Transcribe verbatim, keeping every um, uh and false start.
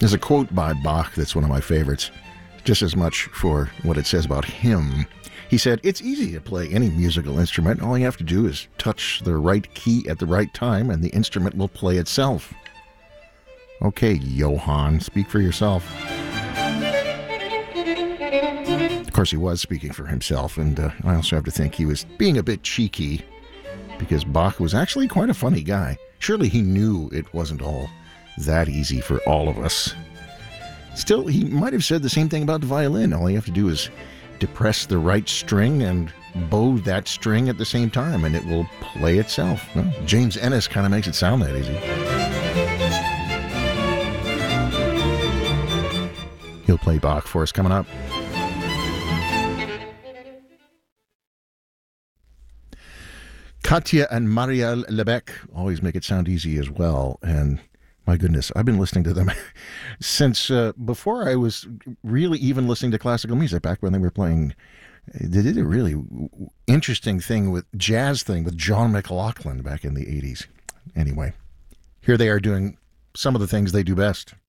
There's a quote by Bach that's one of my favorites, just as much for what it says about him. He said, "It's easy to play any musical instrument. All you have to do is touch the right key at the right time, and the instrument will play itself." Okay, Johann, speak for yourself. Of course, he was speaking for himself, and uh, I also have to think he was being a bit cheeky, because Bach was actually quite a funny guy. Surely he knew it wasn't all that easy for all of us. Still, he might have said the same thing about the violin. All you have to do is depress the right string and bow that string at the same time, and it will play itself. Well, James Ennis kind of makes it sound that easy. He'll play Bach for us coming up. Katja and Marielle Lebec always make it sound easy as well, and my goodness, I've been listening to them since uh, before I was really even listening to classical music, back when they were playing. They did a really interesting thing with jazz thing with John McLaughlin back in the eighties. Anyway, here they are doing some of the things they do best.